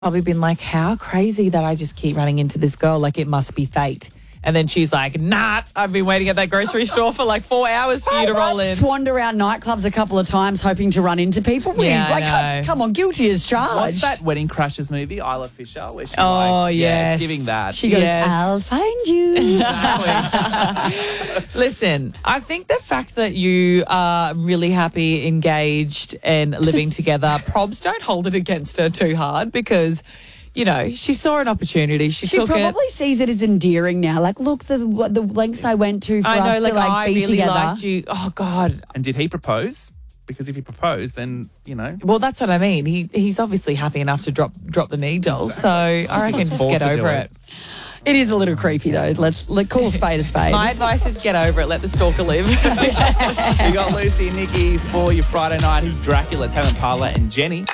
Probably been like, how crazy that I just keep running into this girl. Like, it must be fate. And then she's like, nah, I've been waiting at that grocery store for like 4 hours for you to roll in. I've swanned around nightclubs a couple of times hoping to run into people. Yeah, I know. Come on, guilty as charged. What's that Wedding Crashers movie, Isla Fisher? Where she Oh, yeah, yes. it's giving that. She goes, Yes. I'll find you. Listen, I think the fact that you are really happy, engaged and living together, probs don't hold it against her too hard because, you know, she saw an opportunity. She took probably it. sees it as endearing now. Like, look, the lengths I went to for I know, us like, to I be really together. liked you. Oh, God. And did he propose? Because if he proposed, then, you know. Well, that's what I mean. He's obviously happy enough to drop the needle. So I reckon was just forced get to do over it. it. It is a little creepy, though. Let's call a spade a spade. My advice is get over it. Let the stalker live. You got Lucy and Nikki for your Friday night. He's Dracula, Tame Impala and Jenny.